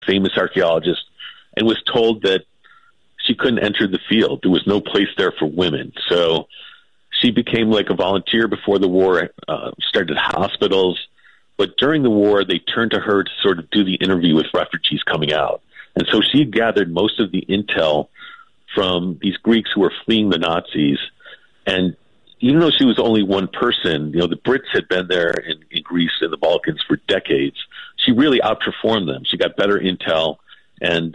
famous archaeologist, and was told that she couldn't enter the field. There was no place there for women. So she became like a volunteer before the war, started hospitals. But during the war, they turned to her to sort of do the interview with refugees coming out. And so she gathered most of the intel from these Greeks who were fleeing the Nazis. And even though she was only one person, the Brits had been there in Greece and the Balkans for decades. She really outperformed them. She got better intel. And,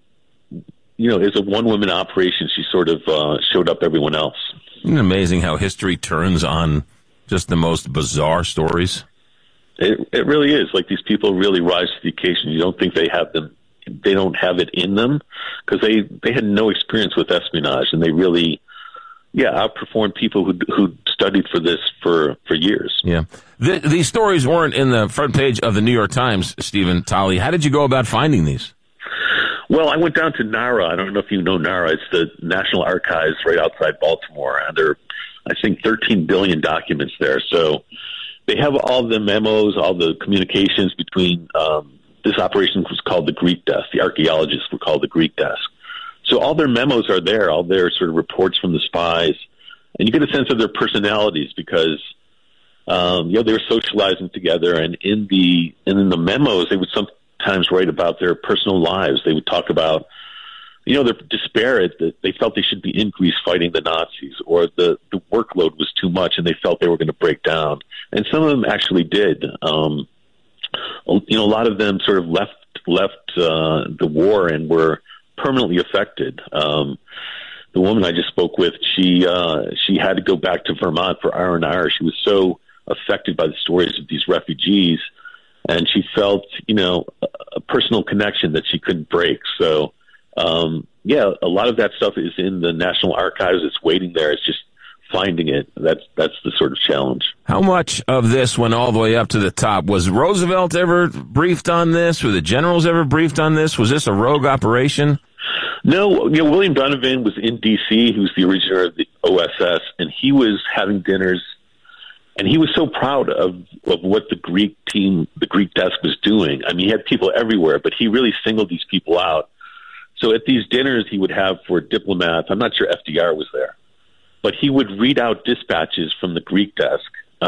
as a one-woman operation, she sort of showed up everyone else. Isn't it amazing how history turns on just the most bizarre stories? It really is. Like, these people really rise to the occasion. You don't think they don't have it in them, because they had no experience with espionage, and they really, outperformed people who studied for this for years. Yeah. These stories weren't in the front page of the New York Times, Stephen Talley. How did you go about finding these? Well, I went down to NARA. I don't know if you know NARA. It's the National Archives right outside Baltimore. And there are, I think, 13 billion documents there. So they have all the memos, all the communications between this operation was called the Greek Desk. The archaeologists were called the Greek Desk. So all their memos are there, all their sort of reports from the spies. And you get a sense of their personalities because, they were socializing together. And in the memos, they would sometimes write about their personal lives. They would talk about, their despair that they felt they should be in Greece fighting the Nazis, or the workload was too much and they felt they were going to break down. And some of them actually did. A lot of them sort of left the war and were permanently affected. The woman I just spoke with, she had to go back to Vermont for R&R. She was so affected by the stories of these refugees, and she felt, a personal connection that she couldn't break. So, a lot of that stuff is in the National Archives. It's waiting there. It's just finding it. That's the sort of challenge. How much of this went all the way up to the top? Was Roosevelt ever briefed on this? Were the generals ever briefed on this? Was this a rogue operation? No, William Donovan was in D.C., who's the originator of the OSS, and he was having dinners, and he was so proud of what the Greek team, the Greek desk was doing. I mean, he had people everywhere, but he really singled these people out. So at these dinners he would have for diplomats, I'm not sure FDR was there, but he would read out dispatches from the Greek desk,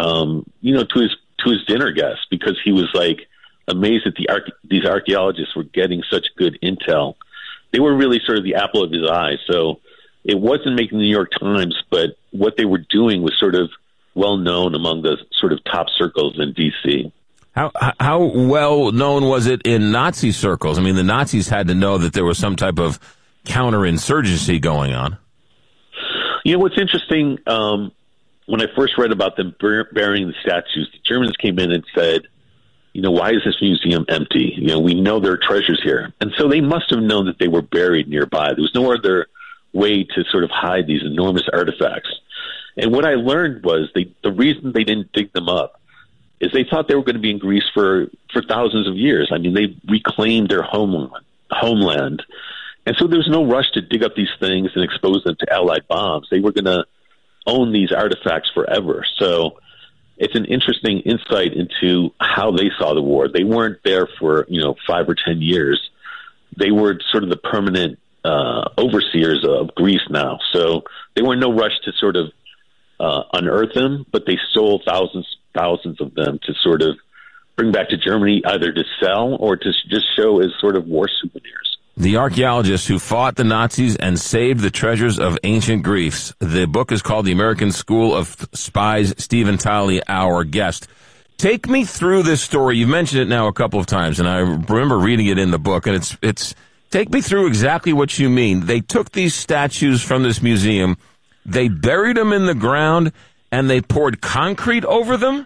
to his dinner guests, because he was like amazed that these archaeologists were getting such good intel. They were really sort of the apple of his eye. So it wasn't making the New York Times, but what they were doing was sort of well known among the sort of top circles in D.C. How well known was it in Nazi circles? I mean, the Nazis had to know that there was some type of counterinsurgency going on. What's interesting, when I first read about them burying the statues, the Germans came in and said, why is this museum empty? We know there are treasures here. And so they must have known that they were buried nearby. There was no other way to sort of hide these enormous artifacts. And what I learned was the reason they didn't dig them up is they thought they were going to be in Greece for thousands of years. I mean, they reclaimed their homeland. And so there was no rush to dig up these things and expose them to Allied bombs. They were going to own these artifacts forever. So it's an interesting insight into how they saw the war. They weren't there for, 5 or 10 years. They were sort of the permanent overseers of Greece now. So they were in no rush to sort of unearth them, but they stole thousands of them to sort of bring back to Germany, either to sell or to just show as sort of war souvenirs. The archaeologists who fought the Nazis and saved the treasures of ancient Greece. The book is called The American School of Spies. Stephen Talley, our guest. Take me through this story. You've mentioned it now a couple of times, and I remember reading it in the book, and it's take me through exactly what you mean. They took these statues from this museum, they buried them in the ground, and they poured concrete over them?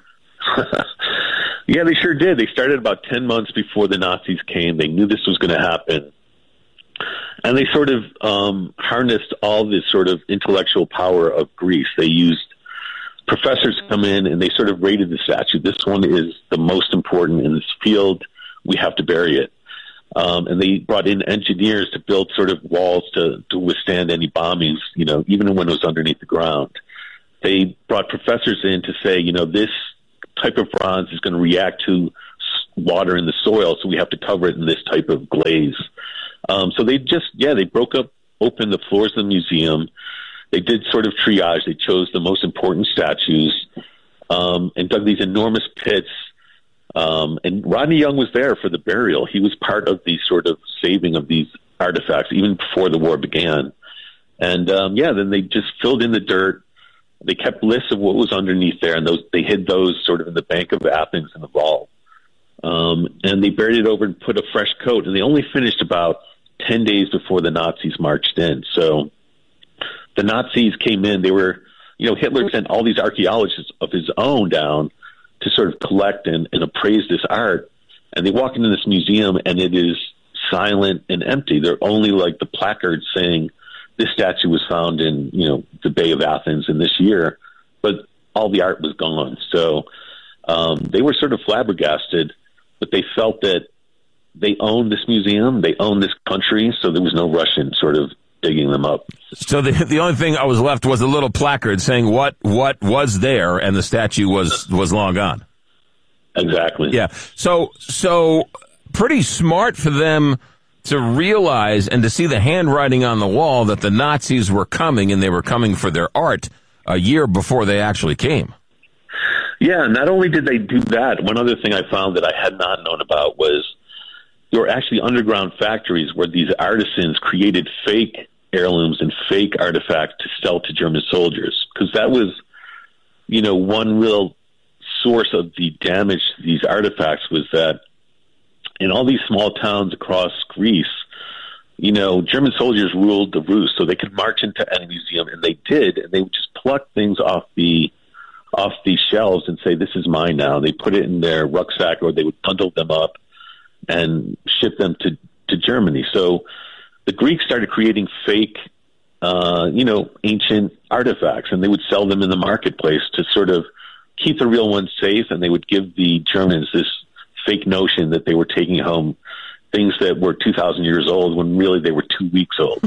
Yeah, they sure did. They started about 10 months before the Nazis came. They knew this was going to happen. And they sort of harnessed all this sort of intellectual power of Greece. They used professors to come in and they sort of rated the statue. This one is the most important in this field. We have to bury it. And they brought in engineers to build sort of walls to withstand any bombings, even when it was underneath the ground. They brought professors in to say, this type of bronze is going to react to water in the soil, so we have to cover it in this type of glaze. So they broke open the floors of the museum. They did sort of triage. They chose the most important statues and dug these enormous pits. And Rodney Young was there for the burial. He was part of the sort of saving of these artifacts even before the war began. And then they just filled in the dirt. They kept lists of what was underneath there, and they hid those sort of in the Bank of Athens in the vault. And they buried it over and put a fresh coat. And they only finished about 10 days before the Nazis marched in. So the Nazis came in. They were, Hitler sent all these archaeologists of his own down to sort of collect and appraise this art. And they walk into this museum, and it is silent and empty. They're only like the placards saying this statue was found in, the Bay of Athens in this year, but all the art was gone. So they were sort of flabbergasted, but they felt that they owned this museum, they owned this country, so there was no rush in sort of digging them up. So the only thing I was left was a little placard saying what was there, and the statue was long gone. Exactly. Yeah. So pretty smart for them to realize and to see the handwriting on the wall that the Nazis were coming, and they were coming for their art a year before they actually came. Yeah, not only did they do that, one other thing I found that I had not known about was there were actually underground factories where these artisans created fake heirlooms and fake artifacts to sell to German soldiers, because that was, one real source of the damage to these artifacts was that in all these small towns across Greece, German soldiers ruled the roost, so they could march into any museum, and they did, and they would just pluck things off the shelves and say, this is mine now. They put it in their rucksack, or they would bundle them up and ship them to Germany. So the Greeks started creating fake, ancient artifacts, and they would sell them in the marketplace to sort of keep the real ones safe, and they would give the Germans this fake notion that they were taking home things that were 2,000 years old when really they were 2 weeks old.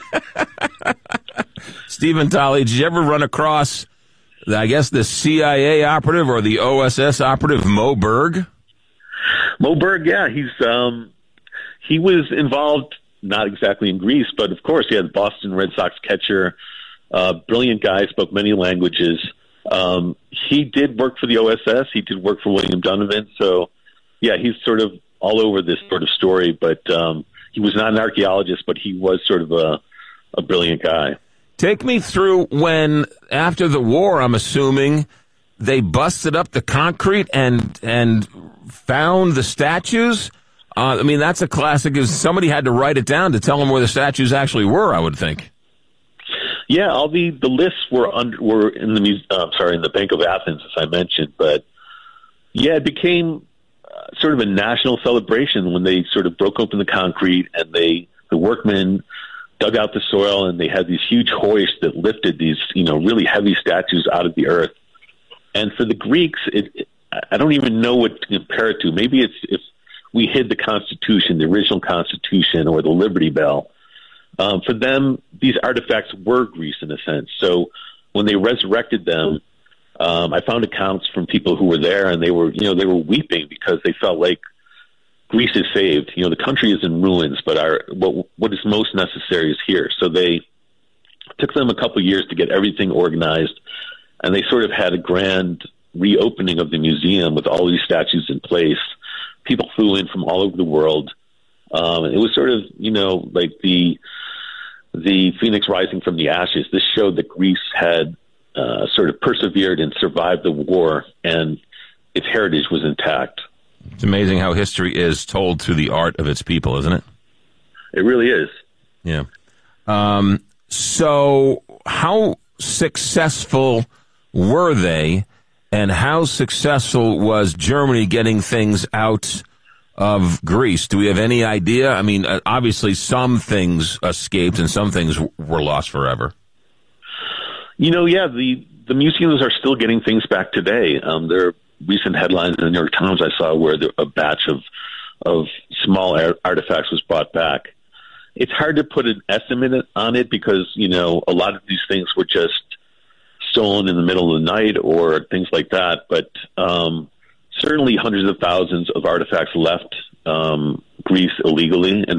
Stephen Talley, did you ever run across, I guess, the CIA operative or the OSS operative, Moe Berg? Moe Berg, yeah. He was involved, not exactly in Greece, but of course, the Boston Red Sox catcher, brilliant guy, spoke many languages. He did work for the OSS. He did work for William Donovan. So, yeah, he's sort of all over this sort of story, but he was not an archaeologist, but he was sort of a brilliant guy. Take me through when, after the war, I'm assuming, they busted up the concrete and found the statues. That's a classic. Somebody had to write it down to tell them where the statues actually were, I would think. Yeah, all the lists were in the Bank of Athens, as I mentioned. But yeah, it became sort of a national celebration when they sort of broke open the concrete and the workmen dug out the soil, and they had these huge hoists that lifted these really heavy statues out of the earth. And for the Greeks, I don't even know what to compare it to. Maybe it's if we hid the Constitution, the original Constitution, or the Liberty Bell. For them, these artifacts were Greece in a sense. So when they resurrected them, I found accounts from people who were there, and they were weeping because they felt like Greece is saved. The country is in ruins, but what is most necessary is here. So they took them a couple years to get everything organized, and they sort of had a grand reopening of the museum with all these statues in place. People flew in from all over the world. It was sort of, like the phoenix rising from the ashes. This showed that Greece had sort of persevered and survived the war, and its heritage was intact. It's amazing how history is told through the art of its people, isn't it? It really is. Yeah. So how successful were they, and how successful was Germany getting things out of Greece? Do we have any idea? I mean, obviously some things escaped and some things were lost forever. The museums are still getting things back today. There are recent headlines in the New York Times I saw where a batch of small artifacts was brought back. It's hard to put an estimate on it because, a lot of these things were just stolen in the middle of the night or things like that. But certainly hundreds of thousands of artifacts left Greece illegally, and